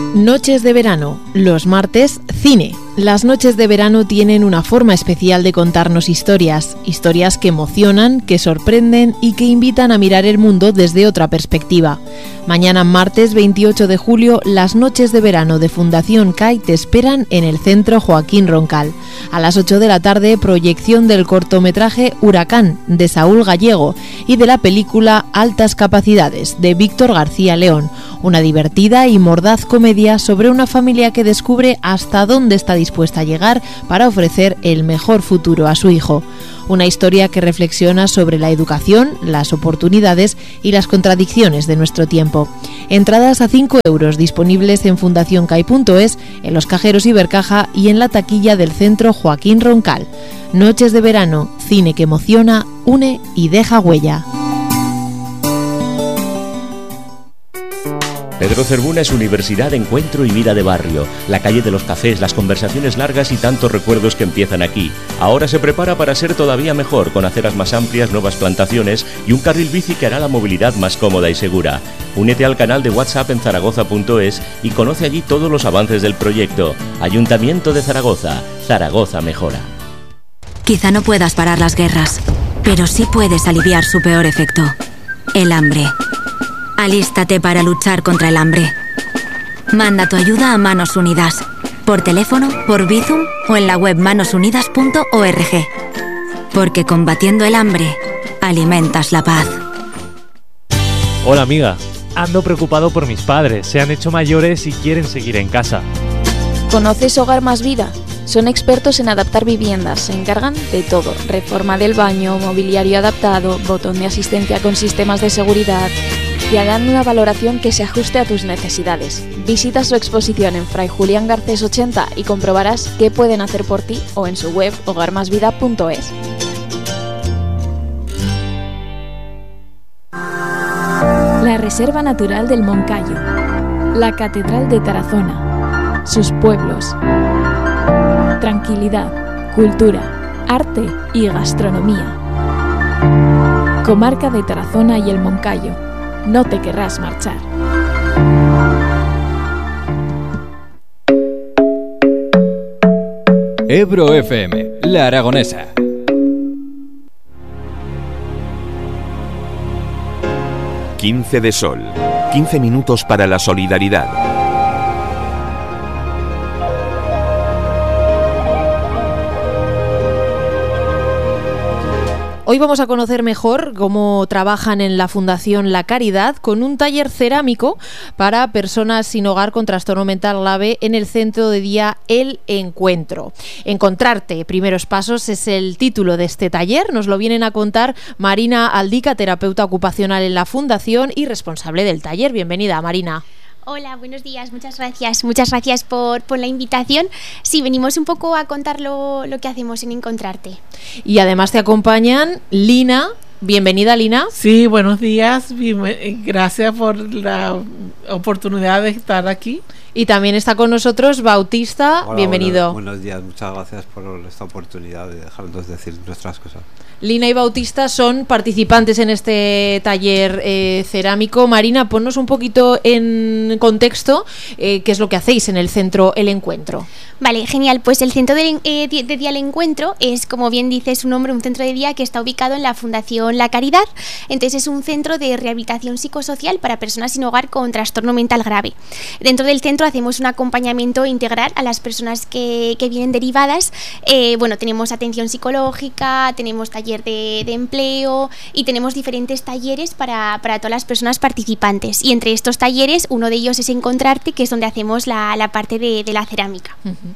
Noches de verano, los martes, cine. Las noches de verano tienen una forma especial de contarnos historias que emocionan, que sorprenden y que invitan a mirar el mundo desde otra perspectiva. Mañana martes 28 de julio, las noches de verano de Fundación CAI te esperan en el Centro Joaquín Roncal. A las 8 de la tarde, proyección del cortometraje Huracán, de Saúl Gallego, y de la película Altas Capacidades, de Víctor García León, una divertida y mordaz comedia sobre una familia que descubre hasta dónde está dispuesta a llegar para ofrecer el mejor futuro a su hijo. Una historia que reflexiona sobre la educación, las oportunidades y las contradicciones de nuestro tiempo. Entradas a 5 euros disponibles en fundacioncai.es, en los cajeros Ibercaja y en la taquilla del Centro Joaquín Roncal. Noches de verano, cine que emociona, une y deja huella. Pedro Cervuna es universidad, encuentro y vida de barrio. La calle de los cafés, las conversaciones largas y tantos recuerdos que empiezan aquí. Ahora se prepara para ser todavía mejor, con aceras más amplias, nuevas plantaciones y un carril bici que hará la movilidad más cómoda y segura. Únete al canal de WhatsApp en zaragoza.es y conoce allí todos los avances del proyecto. Ayuntamiento de Zaragoza. Zaragoza mejora. Quizá no puedas parar las guerras, pero sí puedes aliviar su peor efecto: el hambre. Alístate para luchar contra el hambre. Manda tu ayuda a Manos Unidas, por teléfono, por Bizum o en la web manosunidas.org. Porque combatiendo el hambre, alimentas la paz. Hola amiga, ando preocupado por mis padres, se han hecho mayores y quieren seguir en casa. ¿Conoces Hogar Más Vida? Son expertos en adaptar viviendas, se encargan de todo: reforma del baño, mobiliario adaptado, botón de asistencia con sistemas de seguridad. Y harán una valoración que se ajuste a tus necesidades. Visita su exposición en Fray Julián Garcés 80 y comprobarás qué pueden hacer por ti, o en su web hogarmasvida.es. La Reserva Natural del Moncayo, la Catedral de Tarazona, sus pueblos, tranquilidad, cultura, arte y gastronomía. Comarca de Tarazona y el Moncayo. No te querrás marchar. Ebro FM, La Aragonesa. ...15 de sol, 15 minutos para la solidaridad. Hoy vamos a conocer mejor cómo trabajan en la Fundación La Caridad con un taller cerámico para personas sin hogar con trastorno mental grave en el centro de día El Encuentro. Encontrarte, primeros pasos, es el título de este taller. Nos lo vienen a contar Marina Aldica, terapeuta ocupacional en la Fundación y responsable del taller. Bienvenida, Marina. Hola, buenos días, muchas gracias por la invitación. Sí, venimos un poco a contar lo que hacemos en Encontrarte. Y además te acompañan Lina. Bienvenida, Lina. Sí, buenos días, gracias por la oportunidad de estar aquí. Y también está con nosotros Bautista. Hola, bienvenido. Buenos días, muchas gracias por esta oportunidad de dejarnos decir nuestras cosas. Lina y Bautista son participantes en este taller cerámico. Marina, ponnos un poquito en contexto qué es lo que hacéis en el centro El Encuentro. Vale, genial. Pues el centro de día El Encuentro es, como bien dice su nombre, un centro de día que está ubicado en la Fundación La Caridad. Entonces es un centro de rehabilitación psicosocial para personas sin hogar con trastorno mental grave. Dentro del centro hacemos un acompañamiento integral a las personas que vienen derivadas. Tenemos atención psicológica, tenemos taller de empleo y tenemos diferentes talleres para todas las personas participantes. Y entre estos talleres, uno de ellos es Encontrarte, que es donde hacemos la parte de la cerámica.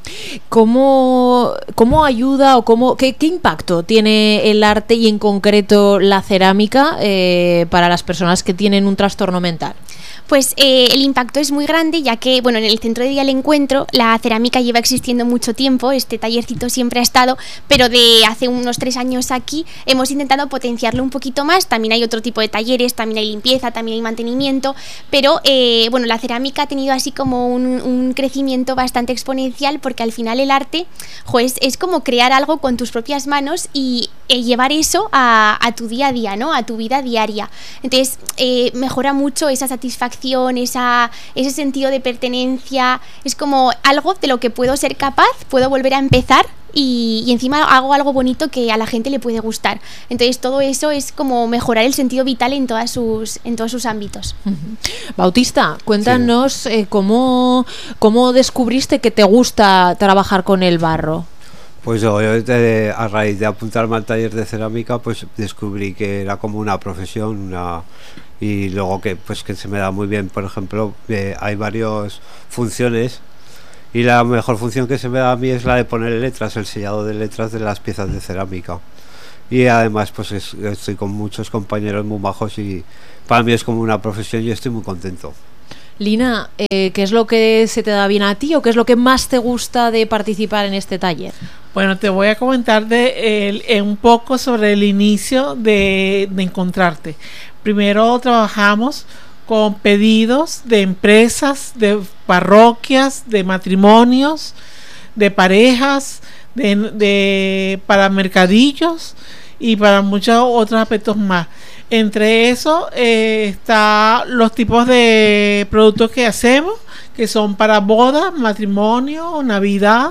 ¿Cómo ayuda o qué impacto tiene el arte y en concreto la cerámica para las personas que tienen un trastorno mental? Pues el impacto es muy grande, ya que en el centro de día El Encuentro la cerámica lleva existiendo mucho tiempo. Este tallercito siempre ha estado, pero de hace unos 3 años aquí hemos intentado potenciarlo un poquito más. También hay otro tipo de talleres, también hay limpieza, también hay mantenimiento, pero la cerámica ha tenido así como un crecimiento bastante exponencial, porque al final el arte es como crear algo con tus propias manos y llevar eso a tu día a día, ¿no? A tu vida diaria. Entonces mejora mucho esa satisfacción, ese sentido de pertenencia. Es como algo de lo que puedo ser capaz, puedo volver a empezar y encima hago algo bonito que a la gente le puede gustar. Entonces todo eso es como mejorar el sentido vital en todos sus ámbitos. Bautista, cuéntanos cómo descubriste que te gusta trabajar con el barro. Pues yo a raíz de apuntarme al taller de cerámica, pues descubrí que era como una profesión, y luego que se me da muy bien. Por ejemplo, hay varias funciones, y la mejor función que se me da a mí es la de poner letras, el sellado de letras de las piezas de cerámica. Y además pues estoy con muchos compañeros muy majos y para mí es como una profesión y estoy muy contento. Lina, ¿qué es lo que se te da bien a ti o qué es lo que más te gusta de participar en este taller? Bueno, te voy a comentar un poco sobre el inicio de encontrarte. Primero trabajamos con pedidos de empresas, de parroquias, de matrimonios, de parejas, para mercadillos y para muchos otros aspectos más. Entre eso está los tipos de productos que hacemos, que son para bodas, matrimonio, Navidad,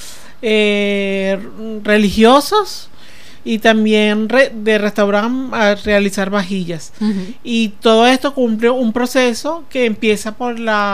religiosos, y también de restaurante a realizar vajillas. Uh-huh. Y todo esto cumple un proceso que empieza por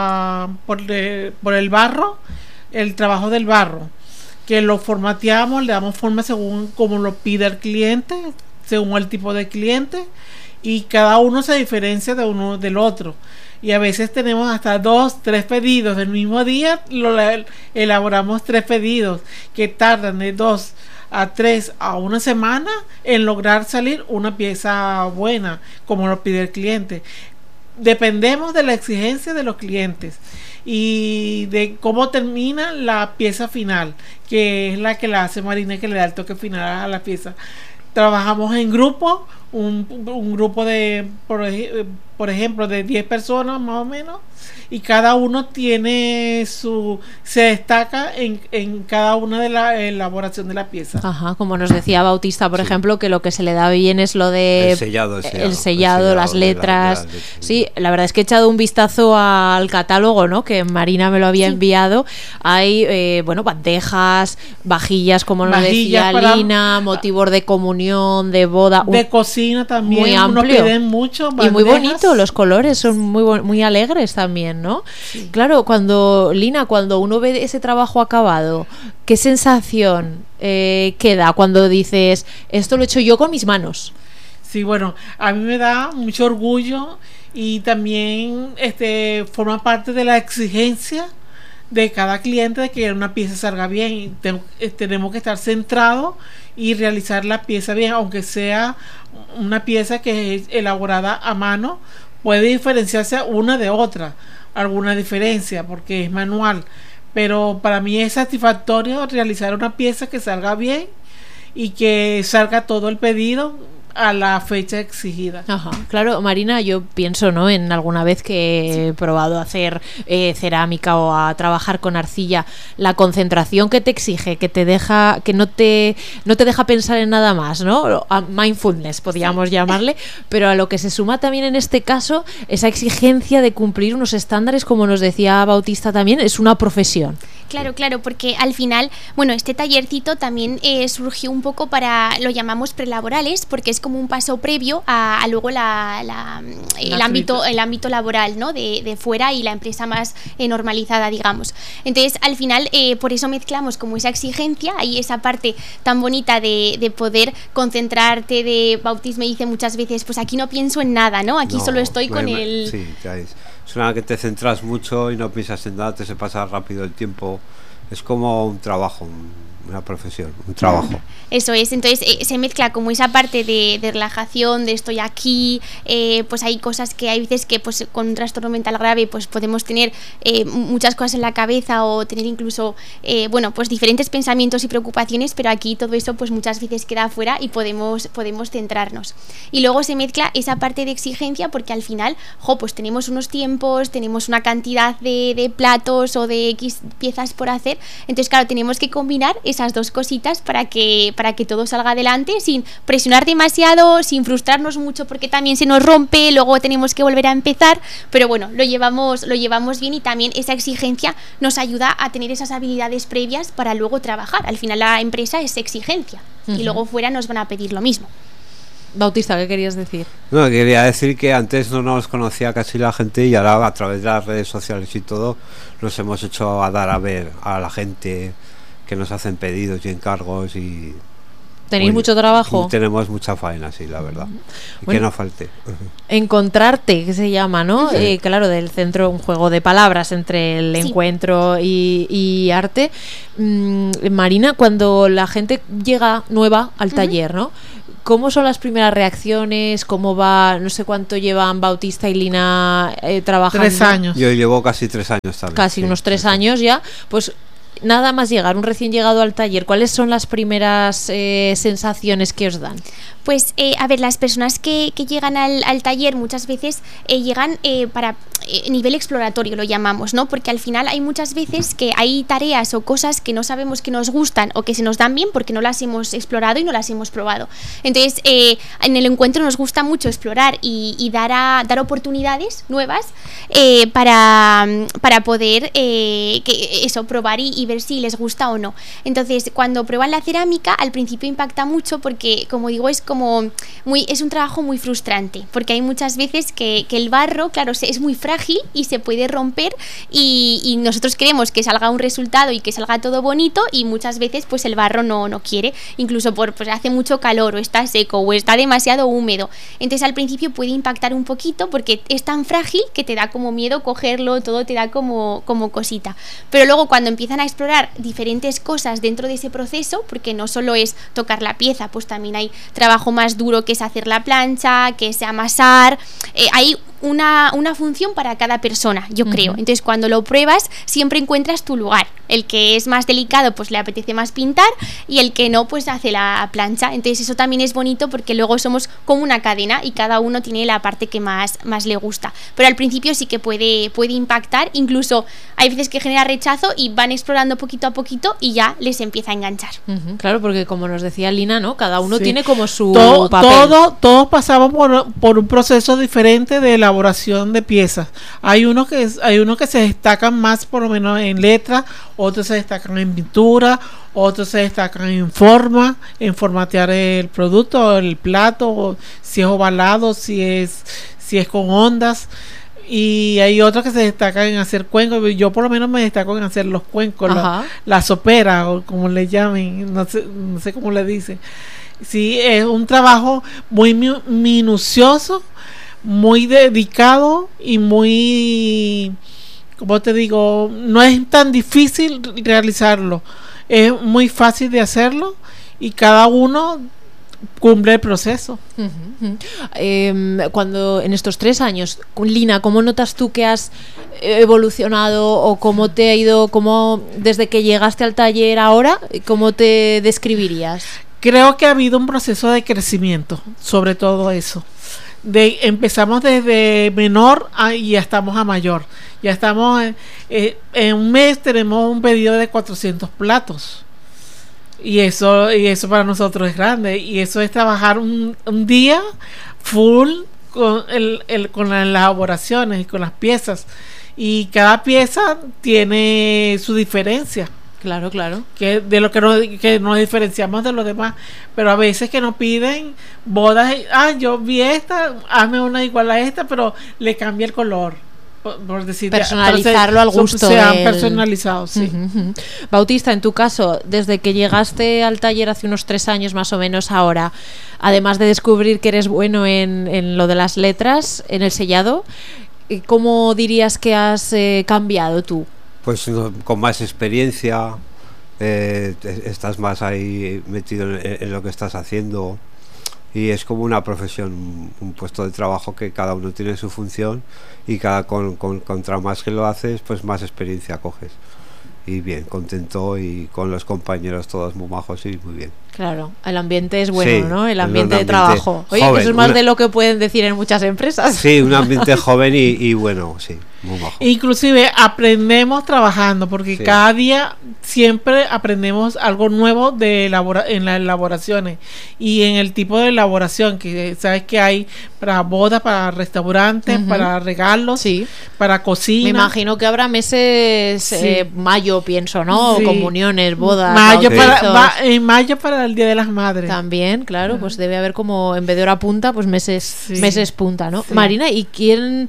el barro, el trabajo del barro, que lo formateamos, le damos forma según como lo pide el cliente, según el tipo de cliente, y cada uno se diferencia de uno del otro. Y a veces tenemos hasta 2, 3 pedidos del mismo día, elaboramos 3 pedidos que tardan de 2 a 3 a una semana en lograr salir una pieza buena, como lo pide el cliente. Dependemos de la exigencia de los clientes y de cómo termina la pieza final, que es la que la hace Marina, que le da el toque final a la pieza. Trabajamos en grupo, un grupo de, por ejemplo, de 10 personas más o menos, y cada uno se destaca en cada una de la elaboración de la pieza. Ajá, como nos decía Bautista, por ejemplo, que lo que se le da bien es lo de el sellado, las letras. Sí, la verdad es que he echado un vistazo al catálogo, ¿no? Que Marina me lo había enviado. Hay, bandejas, vajillas, como nos decía Lina, motivos de comunión, de boda. De cocina también, muy amplio. Piden mucho, y muy bonito, los colores son muy alegres también, ¿no? Sí. Claro, cuando uno ve ese trabajo acabado, ¿qué sensación queda cuando dices, esto lo he hecho yo con mis manos? Sí, bueno, a mí me da mucho orgullo y también forma parte de la exigencia de cada cliente de que una pieza salga bien, y tenemos que estar centrados y realizar la pieza bien, aunque sea una pieza que es elaborada a mano, puede diferenciarse una de otra, alguna diferencia porque es manual, pero para mí es satisfactorio realizar una pieza que salga bien y que salga todo el pedido a la fecha exigida. Ajá, claro, Marina, yo pienso, ¿no?, en alguna vez que he probado a hacer cerámica o a trabajar con arcilla, la concentración que te exige, que te deja, que no te deja pensar en nada más, ¿no? Mindfulness podríamos llamarle, pero a lo que se suma también en este caso esa exigencia de cumplir unos estándares, como nos decía Bautista también, es una profesión. Claro, porque al final, este tallercito también surgió un poco lo llamamos prelaborales, porque es como un paso previo a luego el ámbito laboral, ¿no? de fuera, y la empresa más normalizada, digamos. Entonces, al final, por eso mezclamos como esa exigencia y esa parte tan bonita de poder concentrarte. Bautis me dice muchas veces, pues aquí no pienso en nada, ¿no? Aquí solo estoy con el... Sí, es una que te centras mucho y no piensas en nada, te se pasa rápido el tiempo. Es como un trabajo, una profesión, un trabajo. Eso es, entonces se mezcla como esa parte de relajación, de estoy aquí, pues hay cosas que hay veces que pues con un trastorno mental grave pues podemos tener muchas cosas en la cabeza o tener incluso pues diferentes pensamientos y preocupaciones, pero aquí todo eso pues muchas veces queda afuera y podemos centrarnos. Y luego se mezcla esa parte de exigencia porque al final, pues tenemos unos tiempos, tenemos una cantidad de platos o de X piezas por hacer hacer. Entonces, claro, tenemos que combinar esas dos cositas para que todo salga adelante sin presionar demasiado, sin frustrarnos mucho porque también se nos rompe, luego tenemos que volver a empezar, pero bueno, lo llevamos bien, y también esa exigencia nos ayuda a tener esas habilidades previas para luego trabajar. Al final la empresa es exigencia y luego fuera nos van a pedir lo mismo. Bautista, ¿qué querías decir? No, quería decir que antes no nos conocía casi la gente y ahora a través de las redes sociales y todo nos hemos hecho a dar a ver a la gente que nos hacen pedidos y encargos y... ¿Tenéis mucho trabajo? Tenemos mucha faena, sí, la verdad. Y que no falte. Encontrarte, que se llama, ¿no? Sí. Claro, del centro, un juego de palabras entre el encuentro y arte. Marina, cuando la gente llega nueva al taller, ¿no? ¿Cómo son las primeras reacciones? ¿Cómo va? No sé cuánto llevan Bautista y Lina trabajando. 3 años. Yo llevo casi 3 años también. Casi unos 3 años ya. Pues nada más llegar, un recién llegado al taller, ¿cuáles son las primeras sensaciones que os dan? Pues, a ver, las personas que llegan al taller muchas veces llegan para nivel exploratorio, lo llamamos, ¿no? Porque al final hay muchas veces que hay tareas o cosas que no sabemos que nos gustan o que se nos dan bien porque no las hemos explorado y no las hemos probado. Entonces, en el encuentro nos gusta mucho explorar y dar oportunidades nuevas para poder probar y ver si les gusta o no. Entonces, cuando prueban la cerámica, al principio impacta mucho porque, como digo, es un trabajo muy frustrante, porque hay muchas veces que el barro, claro, es muy frágil y se puede romper y nosotros queremos que salga un resultado y que salga todo bonito, y muchas veces pues el barro no quiere, incluso pues hace mucho calor o está seco o está demasiado húmedo. Entonces al principio puede impactar un poquito porque es tan frágil que te da como miedo cogerlo, todo te da como cosita. Pero luego cuando empiezan a explorar diferentes cosas dentro de ese proceso, porque no solo es tocar la pieza, pues también hay trabajo más duro que es hacer la plancha, que es amasar, hay una función para cada persona, yo creo. Entonces cuando lo pruebas siempre encuentras tu lugar. El que es más delicado pues le apetece más pintar, y el que no pues hace la plancha. Entonces eso también es bonito porque luego somos como una cadena y cada uno tiene la parte que más le gusta. Pero al principio sí que puede impactar, incluso hay veces que genera rechazo y van explorando poquito a poquito y ya les empieza a enganchar. Claro, porque como nos decía Lina, ¿no? Cada uno tiene como su papel. Todos pasamos por un proceso diferente de elaboración de piezas. Hay unos que se destacan más, por lo menos en letra, otros se destacan en pintura, otros se destacan en formatear el producto, el plato, si es ovalado, si es con ondas. Y hay otros que se destacan en hacer cuencos. Yo por lo menos me destaco en hacer los cuencos, la sopera, o como le llamen, no sé cómo le dicen. Sí, es un trabajo muy minucioso, muy dedicado y muy, como te digo, no es tan difícil realizarlo, es muy fácil de hacerlo y cada uno cumple el proceso. Cuando en estos 3 años, Lina, ¿cómo notas tú que has evolucionado o cómo te ha ido, desde que llegaste al taller ahora, cómo te describirías? Creo que ha habido un proceso de crecimiento, sobre todo eso. Empezamos desde menor y ya estamos a mayor. Ya estamos en un mes tenemos un pedido de 400 platos. Y eso para nosotros es grande. Y eso es trabajar un día full con las elaboraciones y con las piezas. Y cada pieza tiene su diferencia. Claro. Que de lo que nos diferenciamos de los demás. Pero a veces que nos piden bodas, yo vi esta, hazme una igual a esta, pero le cambia el color. Por decir, personalizarlo al gusto. Se han personalizado, sí. Bautista, en tu caso, desde que llegaste al taller hace unos 3 años más o menos ahora, además de descubrir que eres bueno en lo de las letras, en el sellado, ¿cómo dirías que has cambiado tú? Pues con más experiencia, estás más ahí metido en lo que estás haciendo, y es como una profesión, un puesto de trabajo que cada uno tiene su función, y contra más que lo haces, pues más experiencia coges. Y bien, contento, y con los compañeros todos muy majos y muy bien. Claro, el ambiente es bueno, sí, ¿no? El ambiente de trabajo. Oye, joven, que eso es más de lo que pueden decir en muchas empresas. Sí, un ambiente joven y bueno, sí, muy majo. Inclusive aprendemos trabajando, porque cada día siempre aprendemos algo nuevo en las elaboraciones y en el tipo de elaboración, que sabes que hay para bodas, para restaurantes, para regalos, para cocina. Me imagino que habrá meses, mayo pienso, ¿no? Sí. Comuniones, bodas, en mayo para el Día de las Madres. También, claro, pues debe haber como, en vez de hora punta, pues meses punta, ¿no? Sí. Marina, ¿y quién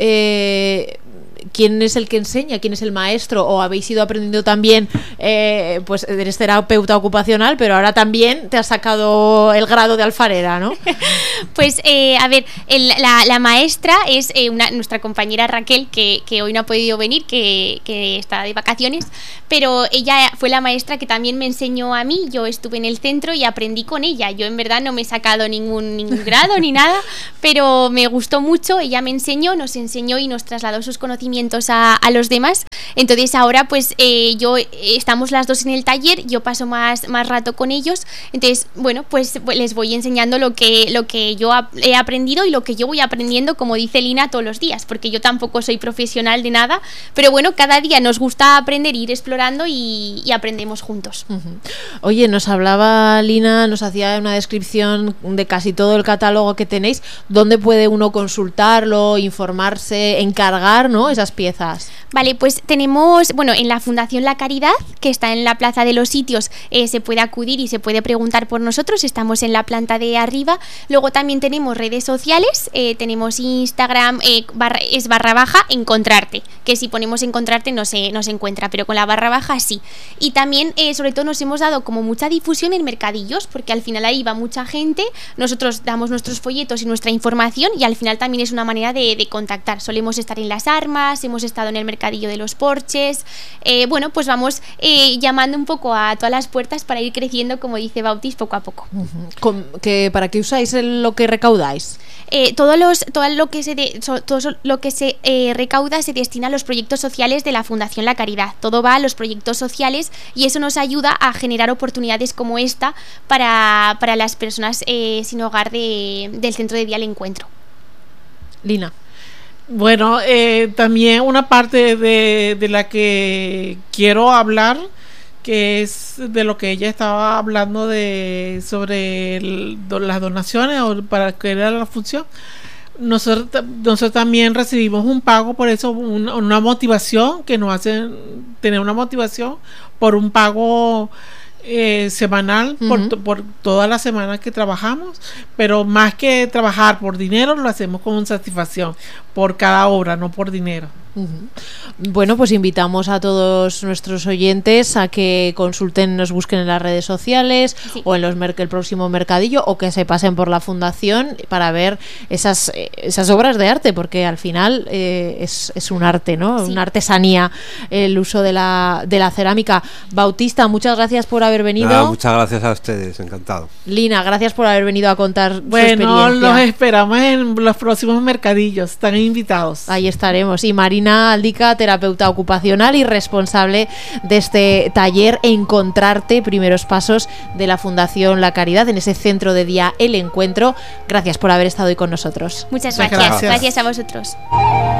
es el que enseña? ¿Quién es el maestro? ¿O habéis ido aprendiendo también, pues eres terapeuta ocupacional, pero ahora también te has sacado el grado de alfarera, ¿no? Pues, a ver, la maestra es nuestra compañera Raquel, que hoy no ha podido venir, que está de vacaciones, pero ella fue la maestra que también me enseñó a mí. Yo estuve en el centro y aprendí con ella. Yo en verdad no me he sacado ningún grado ni nada, pero me gustó mucho. Ella me enseñó, nos enseñó y nos trasladó sus conocimientos a los demás. Entonces ahora pues estamos las dos en el taller, yo paso más rato con ellos. Entonces, bueno, pues les voy enseñando lo que yo he aprendido y lo que yo voy aprendiendo, como dice Lina, todos los días, porque yo tampoco soy profesional de nada, pero bueno, cada día nos gusta aprender, ir explorando y aprendemos juntos. Oye, nos hablaba Lina, nos hacía una descripción de casi todo el catálogo que tenéis. ¿Dónde puede uno consultarlo, informarse, encargar, ¿no?, esas piezas? Vale, pues tenemos, bueno, en la Fundación La Caridad, que está en la Plaza de los Sitios, se puede acudir y se puede preguntar por nosotros. Estamos en la planta de arriba. Luego también tenemos redes sociales, tenemos Instagram, es / encontrarte, que si ponemos encontrarte no se encuentra, pero con la / sí. Y también, sobre todo, nos hemos dado como mucha difusión en mercadillos, porque al final ahí va mucha gente, nosotros damos nuestros folletos y nuestra información, y al final también es una manera de contactar. Solemos estar en Las Armas, hemos estado en el mercadillo de los Porches. Bueno, pues vamos llamando un poco a todas las puertas para ir creciendo, como dice Bautis, poco a poco. ¿Para qué usáis lo que recaudáis? Todo lo que se recauda se destina a los proyectos sociales de la Fundación La Caridad. Todo va a los proyectos sociales y eso nos ayuda a generar oportunidades como esta para las personas sin hogar del Centro de Día al Encuentro. Lina. Bueno, también una parte de la que quiero hablar, que es de lo que ella estaba hablando sobre las donaciones o para que era la función. Nosotros también recibimos un pago por eso, una motivación que nos hace tener una motivación por un pago semanal por toda la semana que trabajamos, pero más que trabajar por dinero, lo hacemos con satisfacción por cada obra, no por dinero. Bueno, pues invitamos a todos nuestros oyentes a que consulten, nos busquen en las redes sociales o en el próximo mercadillo, o que se pasen por la fundación para ver esas obras de arte, porque al final es un arte, ¿no? Una artesanía, el uso de la cerámica. Bautista, muchas gracias por haber venido. Muchas gracias a ustedes, encantado. Lina, gracias por haber venido a contar su experiencia. Bueno, los esperamos en los próximos mercadillos, están invitados. Ahí estaremos. Y Marina Aldica, terapeuta ocupacional y responsable de este taller Encontrarte, primeros pasos de la Fundación La Caridad, en ese centro de día El Encuentro. Gracias por haber estado hoy con nosotros. Muchas gracias. Gracias a vosotros.